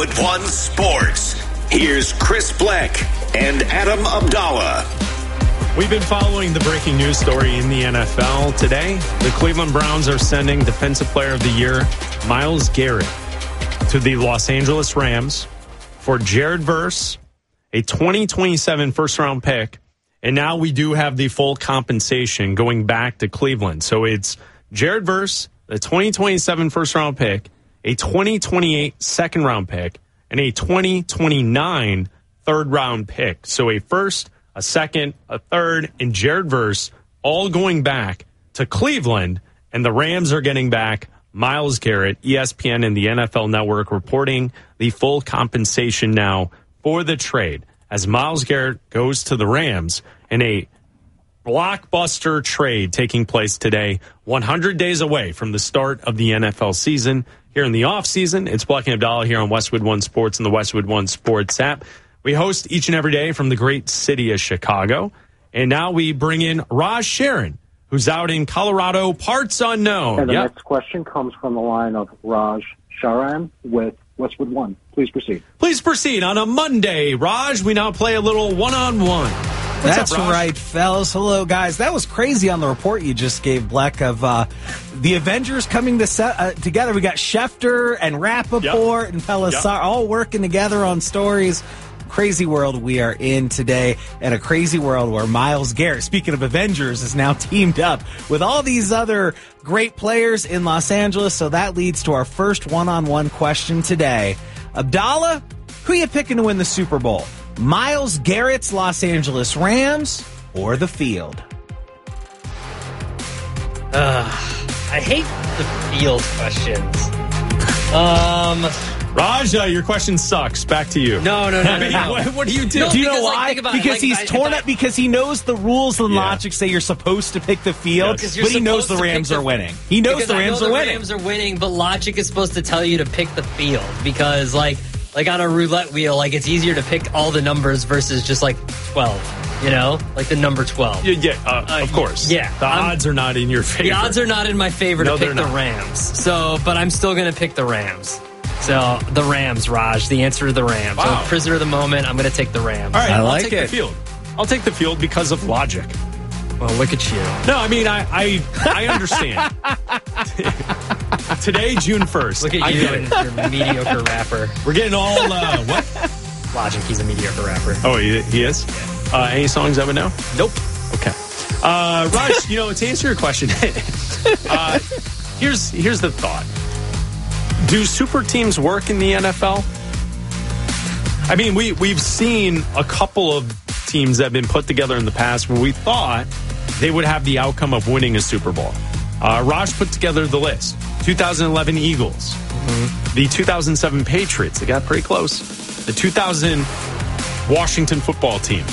One Sports. Here's Chris Bleck and Adam Abdallah. We've been following the breaking news story in the NFL today. The Cleveland Browns are sending Defensive Player of the Year Myles Garrett to the Los Angeles Rams for Jared Verse, a 2027 first-round pick, and now we do have the full compensation going back to Cleveland. So it's Jared Verse, the 2027 first-round pick, a 2028 second-round pick, and a 2029 third-round pick. So a first, a second, a third, and Jared Verse all going back to Cleveland, and the Rams are getting back Myles Garrett. ESPN and the NFL Network reporting the full compensation now for the trade as Myles Garrett goes to the Rams in a blockbuster trade taking place today, 100 days away from the start of the NFL season. Here in the offseason, it's Bleck and Abdallah here on Westwood One Sports and the Westwood One Sports app. We host each and every day from the great city of Chicago. And now we bring in Raj Sharon, who's out in Colorado, parts unknown. And the next question comes from the line of Raj Sharan with Westwood One. Please proceed. Please proceed. On a Monday, Raj, we now play a little one-on-one. That's right, fellas. Hello, guys. That was crazy on the report you just gave, Bleck, of the Avengers coming together. We got Schefter and Rappaport and Pelissar all working together on stories. Crazy world we are in today, and a crazy world where Myles Garrett, speaking of Avengers, is now teamed up with all these other great players in Los Angeles. So that leads to our first one-on-one question today. Abdallah, who are you picking to win the Super Bowl? Myles Garrett's Los Angeles Rams or the field? I hate the field questions. Raj, your question sucks. Back to you. No. What do you do? Do you know why? Because he's torn up because he knows the rules and logic say you're supposed to pick the field, but he knows the Rams are winning. He knows the Rams are winning. The Rams are winning, but logic is supposed to tell you to pick the field because, like on a roulette wheel, like it's easier to pick all the numbers versus just like 12. You know, like the number 12. Of course. Yeah. The odds are not in your favor. The odds are not in my favor to pick the Rams. So, but I'm still going to pick the Rams. So, the Rams, Raj. The answer is the Rams. Wow. I'm a prisoner of the moment. I'm going to take the Rams. All right, I'll take the field. I'll take the field because of logic. Well, look at you. No, I mean, I understand. Today, June 1st. Look at you and your mediocre rapper. We're getting all, what? Logic, he's a mediocre rapper. Oh, he is? Any songs I would know? Nope. Okay. Raj, to answer your question, here's the thought. Do super teams work in the NFL? I mean, we've seen a couple of teams that have been put together in the past where we thought they would have the outcome of winning a Super Bowl. Raj put together the list. 2011 Eagles. Mm-hmm. The 2007 Patriots. They got pretty close. The 2000 Washington football team.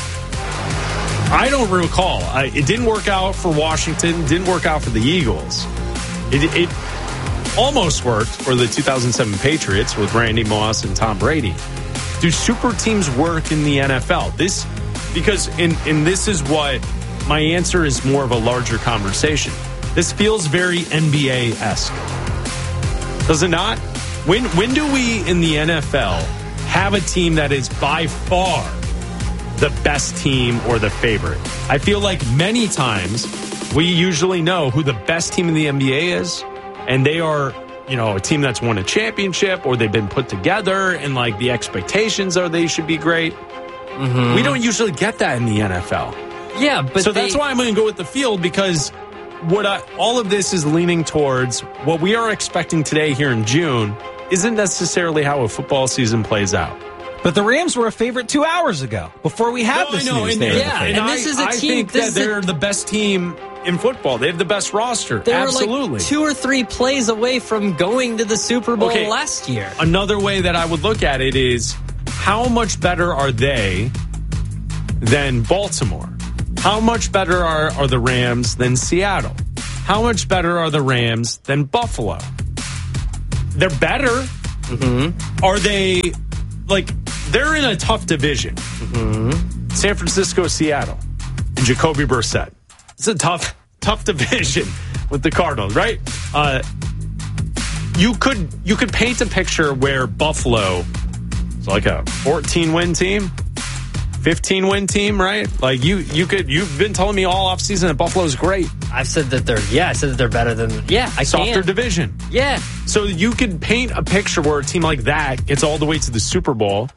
I don't recall. It didn't work out for Washington. Didn't work out for the Eagles. It almost worked for the 2007 Patriots with Randy Moss and Tom Brady. Do super teams work in the NFL? Because this is what my answer is more of a larger conversation. This feels very NBA-esque. Does it not? When do we in the NFL have a team that is by far the best team or the favorite? I feel like many times we usually know who the best team in the NBA is, and they are, a team that's won a championship or they've been put together and like the expectations are they should be great. Mm-hmm. We don't usually get that in the NFL. Yeah, but that's why I'm going to go with the field because all of this is leaning towards what we are expecting today here in June isn't necessarily how a football season plays out. But the Rams were a favorite 2 hours ago before we had this news. This is a team. I think that they're the best team in football. They have the best roster. They Absolutely. were like 2 or 3 plays away from going to the Super Bowl last year. Another way that I would look at it is how much better are they than Baltimore? How much better are the Rams than Seattle? How much better are the Rams than Buffalo? They're better. Mm-hmm. Are they, they're in a tough division. Mm-hmm. San Francisco, Seattle, and Jacoby Brissett. It's a tough division with the Cardinals, right? You could paint a picture where Buffalo like a 14-win team, 15-win team, right? Like you've been telling me all offseason that Buffalo's great. I said that they're better than, softer division. Yeah. So you could paint a picture where a team like that gets all the way to the Super Bowl,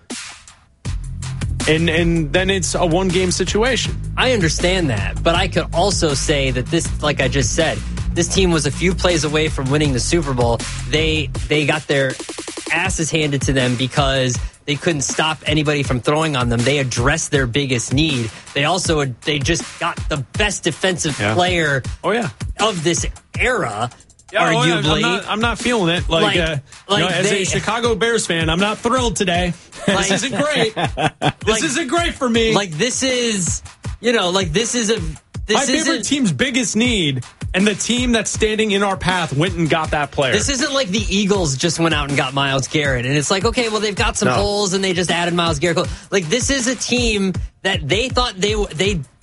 and then it's a one-game situation. I understand that, but I could also say that this, like I just said, this team was a few plays away from winning the Super Bowl. They got their asses handed to them because they couldn't stop anybody from throwing on them. They addressed their biggest need. They just got the best defensive player of this era. Arguably. I'm not feeling it. As a Chicago Bears fan, I'm not thrilled today. This isn't great. This isn't great for me. My favorite team's biggest need, and the team that's standing in our path went and got that player. This isn't like the Eagles just went out and got Myles Garrett, and it's like, okay, well, they've got some holes, and they just added Myles Garrett. Like, this is a team that they thought they were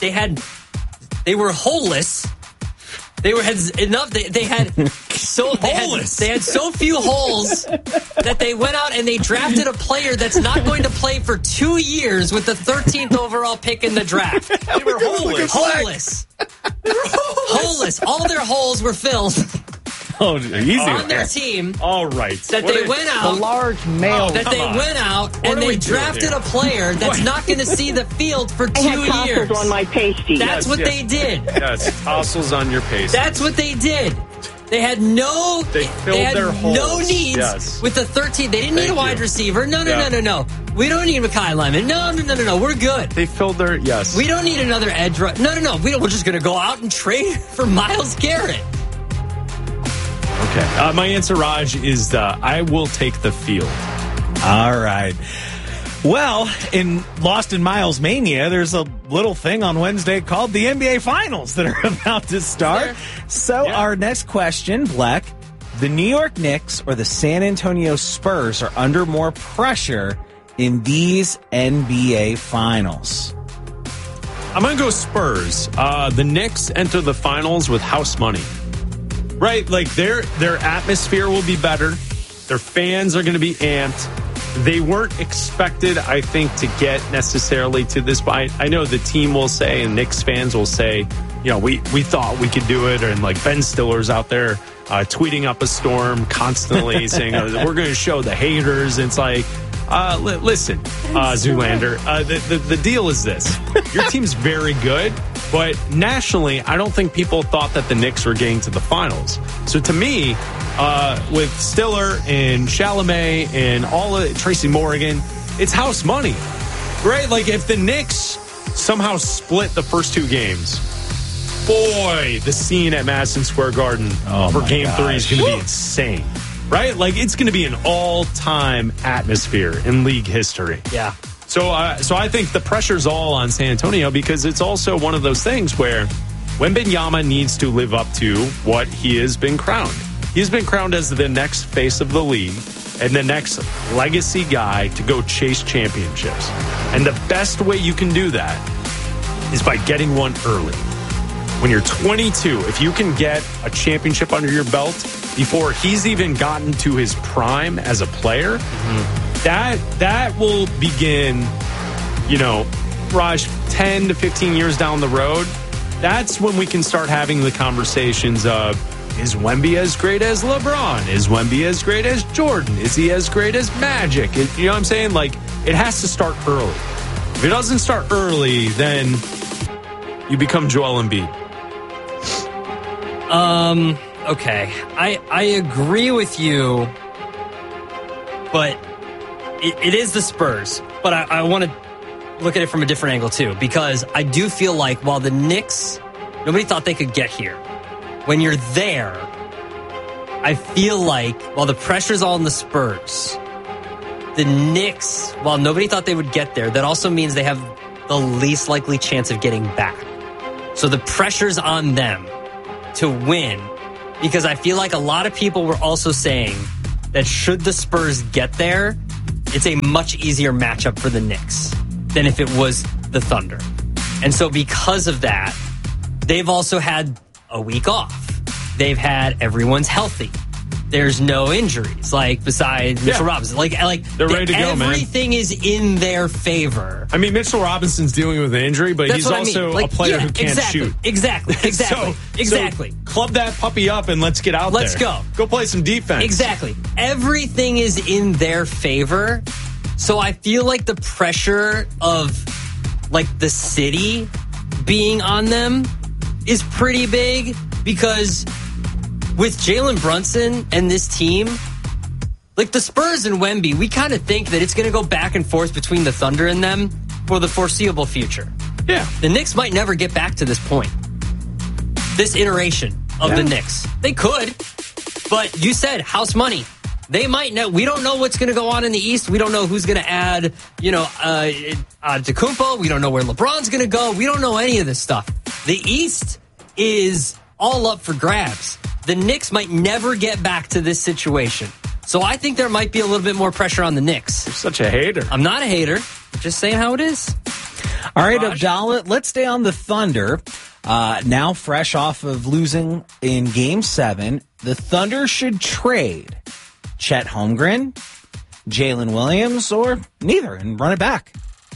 holeless. They had enough. They had so few holes that they went out and they drafted a player that's not going to play for 2 years with the 13th overall pick in the draft. They were holeless. Holeless. All their holes were filled. Oh, easy on their team. All right. That they went out. The large male. That they went out and they drafted a player that's not going to see the field for 2 years. I had tassels on my pasty. That's what they did. Yes, tassels on your pasty. That's what they did. They had no. They filled their holes. No needs with the 13th. They didn't need a wide receiver. No. We don't need Mekhi Lyman. No. We're good. They filled their We don't need another edge. No. We're just going to go out and trade for Myles Garrett. Okay. My answer, Raj, is I will take the field. All right. Well, in Lost in Miles Mania, there's a little thing on Wednesday called the NBA Finals that are about to start. Our next question, Bleck, the New York Knicks or the San Antonio Spurs are under more pressure in these NBA Finals? I'm going to go Spurs. The Knicks enter the finals with house money. Right, like their atmosphere will be better. Their fans are going to be amped. They weren't expected, I think, to get necessarily to this point. I know the team will say, and Knicks fans will say, we thought we could do it. And like Ben Stiller's out there tweeting up a storm constantly saying, we're going to show the haters. And it's like, listen, Zoolander, the deal is this. Your team's very good. But nationally, I don't think people thought that the Knicks were getting to the finals. So to me, with Stiller and Chalamet and Tracy Morgan, it's house money, right? Like if the Knicks somehow split the first 2 games, boy, the scene at Madison Square Garden for Game 3 is going to be insane, right? Like it's going to be an all-time atmosphere in league history. Yeah. So I think the pressure's all on San Antonio because it's also one of those things where Wembanyama needs to live up to what he has been crowned. He's been crowned as the next face of the league and the next legacy guy to go chase championships. And the best way you can do that is by getting one early. When you're 22, if you can get a championship under your belt before he's even gotten to his prime as a player, that will begin, Raj, 10 to 15 years down the road. That's when we can start having the conversations of, is Wemby as great as LeBron? Is Wemby as great as Jordan? Is he as great as Magic? You know what I'm saying? Like, it has to start early. If it doesn't start early, then you become Joel Embiid. Okay. I agree with you, but it is the Spurs. But I want to look at it from a different angle, too, because I do feel like while the Knicks, nobody thought they could get here. When you're there, I feel like while the pressure's all on the Spurs, the Knicks, while nobody thought they would get there, that also means they have the least likely chance of getting back. So the pressure's on them to win, because I feel like a lot of people were also saying that should the Spurs get there, it's a much easier matchup for the Knicks than if it was the Thunder. And so because of that, they've also had a week off. They've had everyone's healthy. there's no injuries, like besides Mitchell Robinson. Like they're ready to go, man. Everything is in their favor. I mean, Mitchell Robinson's dealing with an injury, but he's also a player who can't shoot. Exactly. So club that puppy up and let's get out there. Let's go. Go play some defense. Exactly. Everything is in their favor. So I feel like the pressure of like the city being on them is pretty big, because with Jalen Brunson and this team, like the Spurs and Wemby, we kind of think that it's going to go back and forth between the Thunder and them for the foreseeable future. Yeah. The Knicks might never get back to this point. This iteration of the Knicks. They could, but you said house money. They might know. We don't know what's going to go on in the East. We don't know who's going to add, Antetokounmpo. We don't know where LeBron's going to go. We don't know any of this stuff. The East is all up for grabs. The Knicks might never get back to this situation. So I think there might be a little bit more pressure on the Knicks. You're such a hater. I'm not a hater. Just saying how it is. All right, Abdallah, let's stay on the Thunder. Now fresh off of losing in Game 7, the Thunder should trade Chet Holmgren, Jalen Williams, or neither, and run it back.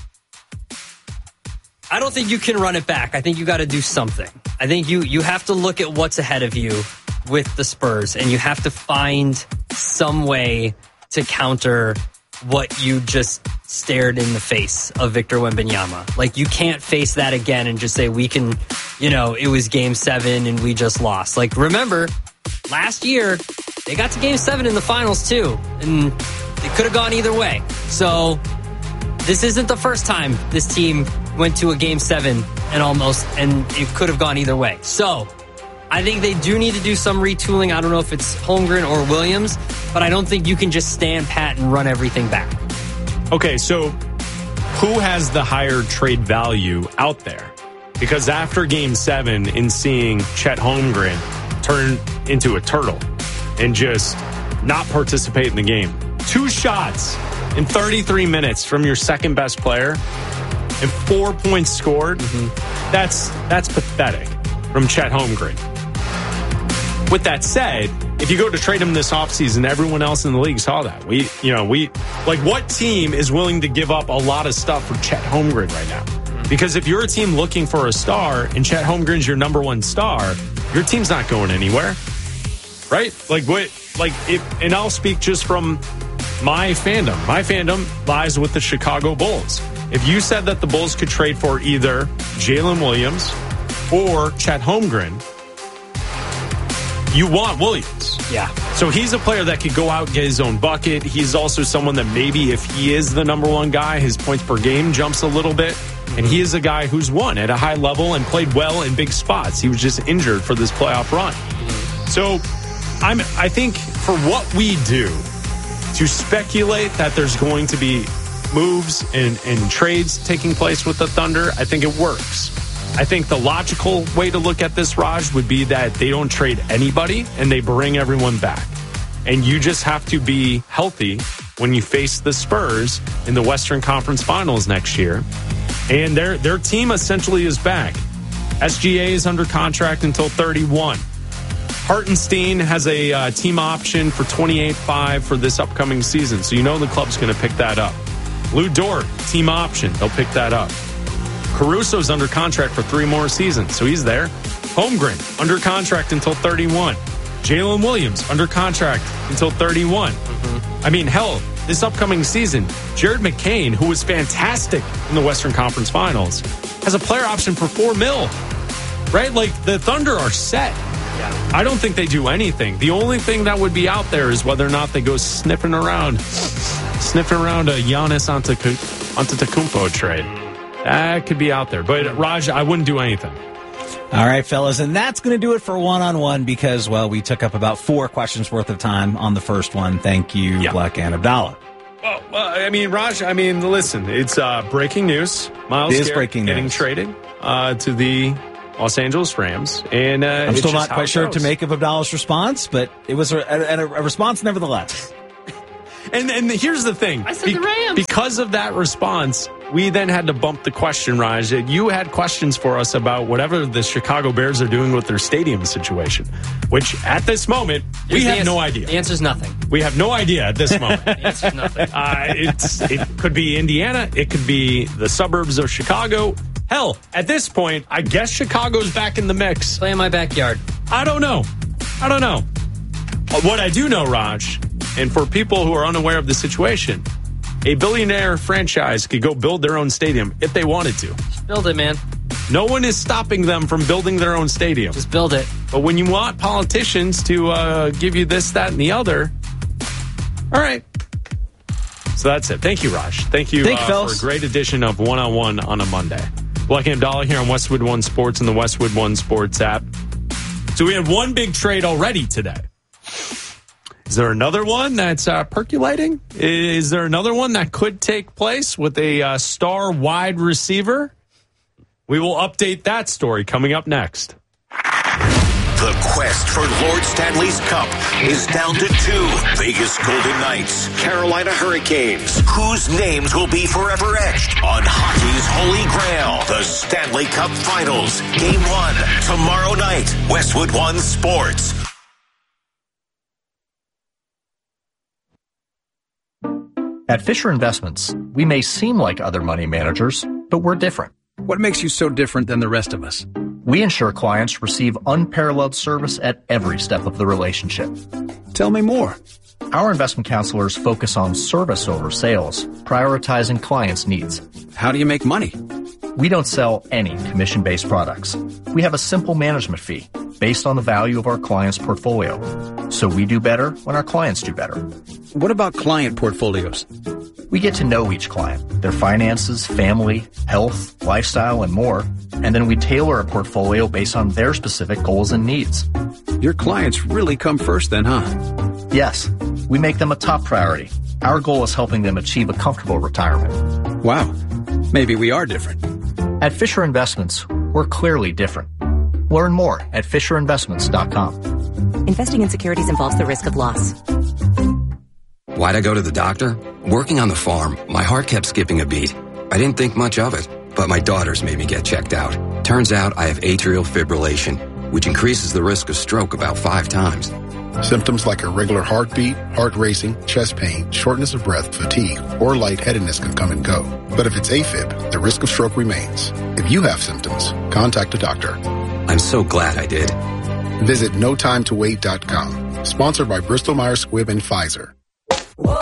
I don't think you can run it back. I think you got to do something. I think you have to look at what's ahead of you with the Spurs, and you have to find some way to counter what you just stared in the face of Victor Wembanyama. Like, you can't face that again and just say we can, it was Game 7 and we just lost. Like, remember, last year, they got to Game 7 in the finals too, and it could have gone either way. So this isn't the first time this team went to a Game 7 and it could have gone either way. So I think they do need to do some retooling. I don't know if it's Holmgren or Williams, but I don't think you can just stand pat and run everything back. Okay, so who has the higher trade value out there? Because after Game 7, in seeing Chet Holmgren turn into a turtle and just not participate in the game, 2 shots in 33 minutes from your second best player and 4 points scored, that's pathetic from Chet Holmgren. With that said, if you go to trade him this offseason, everyone else in the league saw that. What team is willing to give up a lot of stuff for Chet Holmgren right now? Because if you're a team looking for a star and Chet Holmgren's your number one star, your team's not going anywhere, right? And I'll speak just from my fandom. My fandom lies with the Chicago Bulls. If you said that the Bulls could trade for either Jalen Williams or Chet Holmgren, you want Williams. Yeah. So he's a player that could go out and get his own bucket. He's also someone that maybe if he is the number one guy, his points per game jumps a little bit. And he is a guy who's won at a high level and played well in big spots. He was just injured for this playoff run. So I think for what we do to speculate that there's going to be moves and trades taking place with the Thunder, I think it works. I think the logical way to look at this, Raj, would be that they don't trade anybody and they bring everyone back. And you just have to be healthy when you face the Spurs in the Western Conference Finals next year. And their team essentially is back. SGA is under contract until 31. Hartenstein has a team option for $28.5 for this upcoming season. So the club's going to pick that up. Lou Dort, team option. They'll pick that up. Caruso's under contract for 3 more seasons, so he's there. Holmgren, under contract until 31. Jalen Williams, under contract until 31. I mean, hell, this upcoming season, Jared McCain, who was fantastic in the Western Conference Finals, has a player option for $4 million. Right? Like, the Thunder are set. Yeah. I don't think they do anything. The only thing that would be out there is whether or not they go sniffing around a Giannis Antetokounmpo trade. That could be out there. But, Raj, I wouldn't do anything. All right, fellas, and that's going to do it for one-on-one because, well, we took up about 4 questions worth of time on the first one. Thank you, Black and Abdallah. Well, Raj, listen, it's breaking news. Miles Garrett getting traded to the Los Angeles Rams. And I'm still not quite sure what to make of Abdallah's response, but it was a response nevertheless. And here's the thing. I said the Rams. Because of that response, we then had to bump the question, Raj. You had questions for us about whatever the Chicago Bears are doing with their stadium situation, which at this moment, we have no idea. The answer's nothing. We have no idea at this moment. The answer's nothing. It could be Indiana. It could be the suburbs of Chicago. Hell, at this point, I guess Chicago's back in the mix. Play in my backyard. I don't know. What I do know, Raj, and for people who are unaware of the situation, a billionaire franchise could go build their own stadium if they wanted to. Just build it, man. No one is stopping them from building their own stadium. Just build it. But when you want politicians to give you this, that, and the other, all right. So that's it. Thank you, Raj. Thank you for a great edition of One-on-One on a Monday. Black and Abdallah here on Westwood One Sports and the Westwood One Sports app. So we had one big trade already today. Is there another one that's percolating? Is there another one that could take place with a star wide receiver? We will update that story coming up next. The quest for Lord Stanley's Cup is down to 2. Vegas Golden Knights, Carolina Hurricanes. Whose names will be forever etched on hockey's holy grail? The Stanley Cup Finals. Game 1, tomorrow night. Westwood One Sports. At Fisher Investments, we may seem like other money managers, but we're different. What makes you so different than the rest of us? We ensure clients receive unparalleled service at every step of the relationship. Tell me more. Our investment counselors focus on service over sales, prioritizing clients' needs. How do you make money? We don't sell any commission-based products. We have a simple management fee based on the value of our client's portfolio. So we do better when our clients do better. What about client portfolios? We get to know each client, their finances, family, health, lifestyle, and more, and then we tailor a portfolio based on their specific goals and needs. Your clients really come first then, huh? Yes, we make them a top priority. Our goal is helping them achieve a comfortable retirement. Wow, maybe we are different. At Fisher Investments, we're clearly different. Learn more at FisherInvestments.com. Investing in securities involves the risk of loss. Why'd I go to the doctor? Working on the farm, my heart kept skipping a beat. I didn't think much of it, but my daughters made me get checked out. Turns out I have atrial fibrillation, which increases the risk of stroke about 5 times. Symptoms like irregular heartbeat, heart racing, chest pain, shortness of breath, fatigue, or lightheadedness can come and go. But if it's AFib, the risk of stroke remains. If you have symptoms, contact a doctor. I'm so glad I did. Visit NoTimeToWait.com. Sponsored by Bristol Myers Squibb and Pfizer.